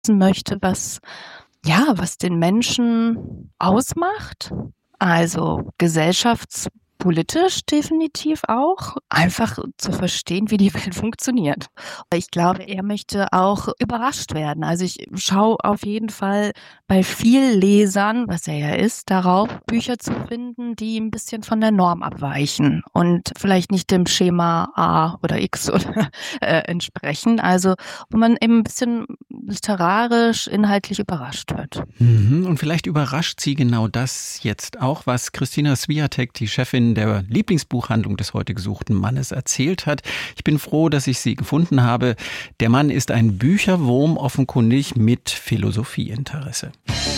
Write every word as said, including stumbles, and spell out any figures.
möchte, was, ja, was den Menschen ausmacht. Also gesellschaftspolitisch definitiv auch. Einfach zu verstehen, wie die Welt funktioniert. Ich glaube, er möchte auch überrascht werden. Also ich schaue auf jeden Fall bei vielen Lesern, was er ja ist, darauf, Bücher zu finden, die ein bisschen von der Norm abweichen und vielleicht nicht dem Schema A oder X oder äh, entsprechen. Also wo man eben ein bisschen literarisch, inhaltlich überrascht wird. Mhm. Und vielleicht überrascht Sie genau das jetzt auch, was Christina Swiatek, die Chefin der Lieblingsbuchhandlung des heute gesuchten Mannes, erzählt hat. Ich bin froh, dass ich sie gefunden habe. Der Mann ist ein Bücherwurm, offenkundig mit Philosophieinteresse.